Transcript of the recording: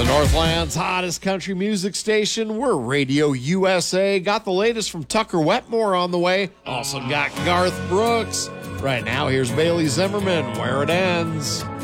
The Northland's hottest country music station. We're Radio USA. Got the latest from Tucker Wetmore on the way. Also got Garth Brooks. Right now, here's Bailey Zimmerman, Where It Ends.